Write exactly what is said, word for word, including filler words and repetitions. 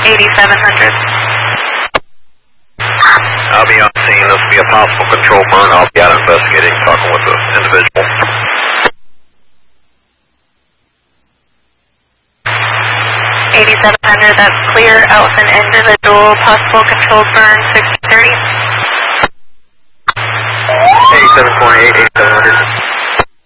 eighty-seven hundred. I'll be on scene. This will be a possible control burn. I'll be out investigating, talking with the individual. eighty-seven hundred, that's clear. Elephant individual, possible controlled burn, sixty thirty. eighty-seven twenty-eight, eighty-seven hundred.